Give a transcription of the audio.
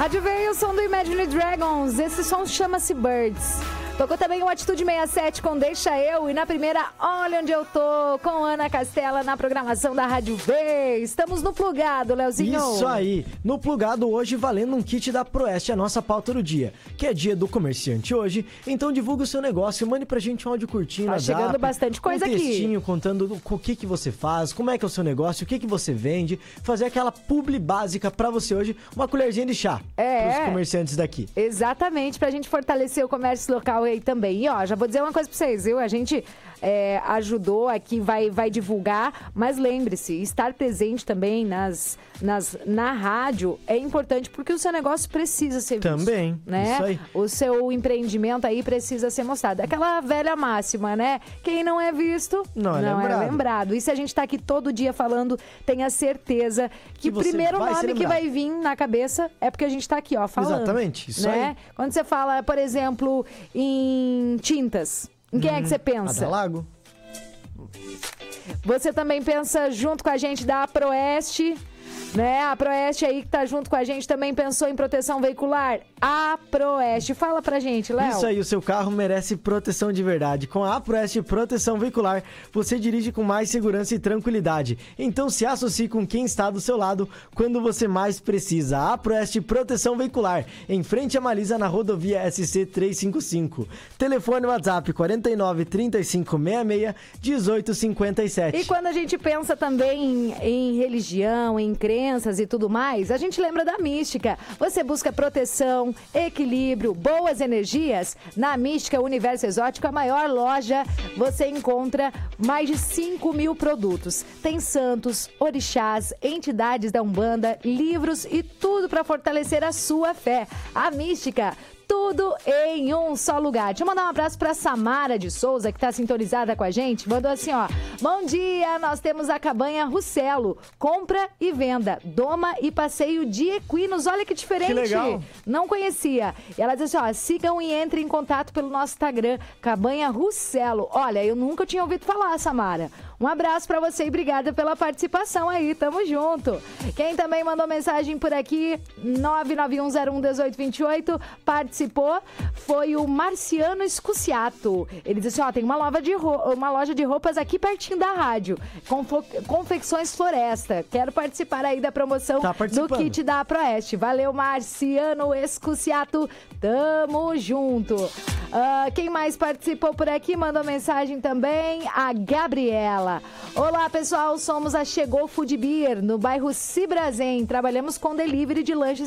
Rádio veio o som do Imagine Dragons. Esse som chama-se Birds. Tocou também o Atitude 67 com Deixa Eu. E na primeira, Olha Onde Eu Tô, com Ana Castela na programação da Rádio V. Estamos no Plugado, Leozinho. Isso aí. No Plugado hoje, valendo um kit da Proeste, a nossa pauta do dia. Que é dia do comerciante hoje. Então divulga o seu negócio, mande pra gente um áudio curtinho. Tá chegando bastante coisa aqui. Um textinho contando o que você faz, como é que é o seu negócio, o que você vende. Fazer aquela publi básica pra você hoje. Uma colherzinha de chá pros comerciantes daqui. Exatamente, pra gente fortalecer o comércio local aí também. E ó, já vou dizer uma coisa pra vocês, viu? A gente ajudou aqui, vai divulgar, mas lembre-se, estar presente também na rádio é importante porque o seu negócio precisa ser visto. Também, né? Isso aí. O seu empreendimento aí precisa ser mostrado. Aquela velha máxima, né? Quem não é visto, não é lembrado. E se a gente tá aqui todo dia falando, tenha certeza que o primeiro nome que vai vir na cabeça é porque a gente tá aqui, ó, falando. Exatamente, isso né? aí. Quando você fala, por exemplo, em tintas, em quem é que você pensa? Adalago. Você também pensa junto com a gente da Proeste, né? A Proeste aí que tá junto com a gente também pensou em proteção veicular. A Proeste. Fala pra gente, Léo. Isso aí, o seu carro merece proteção de verdade. Com a Proeste Proteção Veicular, você dirige com mais segurança e tranquilidade. Então se associe com quem está do seu lado quando você mais precisa. A Proeste Proteção Veicular, em frente a Malisa, na rodovia SC 355. Telefone WhatsApp 49 35 66 18 57. E quando a gente pensa também em religião, em crenças e tudo mais, a gente lembra da Mística. Você busca proteção, equilíbrio, boas energias? Na Mística Universo Exótico, a maior loja, você encontra mais de 5.000 produtos. Tem santos, orixás, entidades da Umbanda, livros e tudo para fortalecer a sua fé. A Mística, tudo em um só lugar. Deixa eu mandar um abraço pra Samara de Souza, que tá sintonizada com a gente. Mandou assim, ó. Bom dia, nós temos a Cabanha Russelo. Compra e venda. Doma e passeio de equinos. Olha que diferente. Que legal. Não conhecia. E ela diz assim, ó. Sigam e entrem em contato pelo nosso Instagram, Cabanha Russelo. Olha, eu nunca tinha ouvido falar, Samara. Um abraço pra você e obrigada pela participação aí. Tamo junto. Quem também mandou mensagem por aqui, 991011828, participou, foi o Marciano Escuciato. Ele disse assim, ó, tem uma loja de roupas aqui pertinho da rádio, Confecções Floresta. Quero participar aí da promoção do kit da Proeste. Valeu, Marciano Escuciato. Tamo junto. Quem mais participou por aqui, mandou mensagem também, a Gabriela. Olá, pessoal, somos a Chegou Food Beer, no bairro Cibrazen. Trabalhamos com delivery de lanches